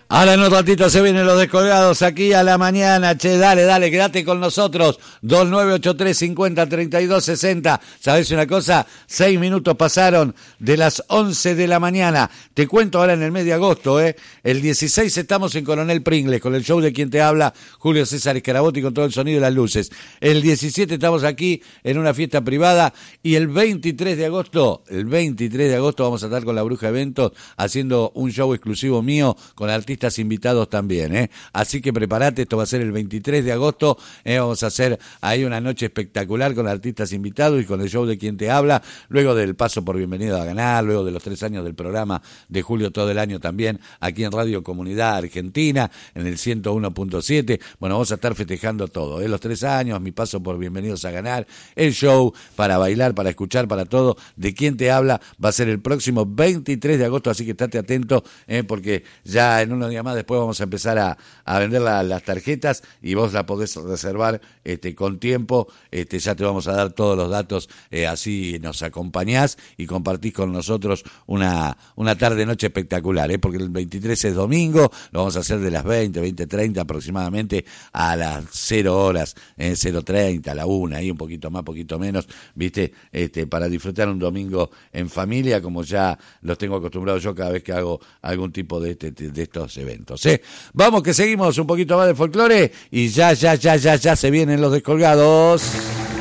Ahora en un ratito se vienen los descolgados aquí a la mañana. Che, dale, quédate con nosotros. 2983-50-3260. ¿Sabés una cosa? 6 minutos pasaron de las 11 de la mañana. Te cuento ahora en el mes de agosto, El 16 estamos en Coronel Pringles con el show de quien te habla, Julio César Escarabotti, con todo el sonido y las luces. El 17 estamos aquí en una fiesta privada y el 23 de agosto vamos a estar con la Bruja Eventos haciendo un show exclusivo mío con artistas invitados también, Así que prepárate, esto va a ser el 23 de agosto, vamos a hacer ahí una noche espectacular con artistas invitados y con el show de quien te habla, luego del paso por Bienvenido a Ganar, luego de los 3 años del programa de Julio todo el año también, aquí en Radio Comunidad Argentina, en el 101.7, bueno, vamos a estar festejando todo, los 3 años, mi paso por Bienvenidos a Ganar, el show para bailar, para escuchar, para todo, de quien te habla, va a ser el próximo 23 de agosto, así que estate atento, porque ya en unos días más después vamos a empezar a vender las tarjetas y vos la podés reservar con tiempo, ya te vamos a dar todos los datos, así nos acompañás y compartís con nosotros una tarde noche espectacular, porque el 23 es domingo, lo vamos a hacer de las 20:30 aproximadamente a las 0 horas, 0:30, a la 1, ahí un poquito más, poquito menos, viste, para disfrutar un domingo en familia, como ya los tengo acostumbrados yo cada vez que hago algún tipo de estos eventos, Vamos que seguimos un poquito más de folclore y ya se vienen los descolgados.